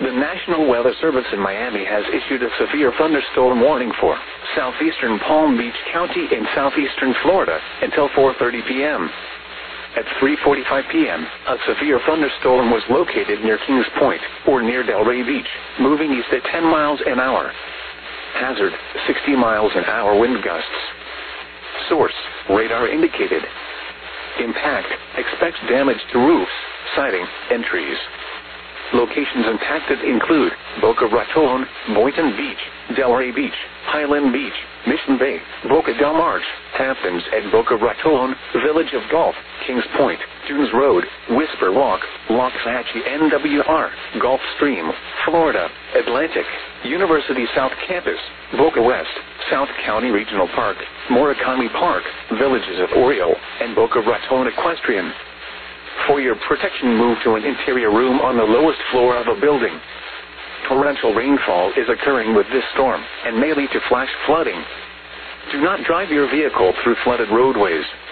The National Weather Service in Miami has issued a severe thunderstorm warning for southeastern Palm Beach County in southeastern Florida until 4:30 p.m. At 3:45 p.m., a severe thunderstorm was located near Kings Point, or near Delray Beach, moving east at 10 miles an hour. Hazard, 60 miles an hour wind gusts. Source, radar indicated. Impact, expects damage to roofs, siding, and trees. Locations impacted include Boca Raton, Boynton Beach, Delray Beach, Highland Beach, Mission Bay, Boca del Mar, Hamptons and Boca Raton, Village of Gulf, Kings Point, Dunes Road, Whisper Walk, Loxahatchee NWR, Gulf Stream, Florida, Atlantic, University South Campus, Boca West, South County Regional Park, Murakami Park, Villages of Oriole, and Boca Raton Equestrian. For your protection, move to an interior room on the lowest floor of a building. Torrential rainfall is occurring with this storm and may lead to flash flooding. Do not drive your vehicle through flooded roadways.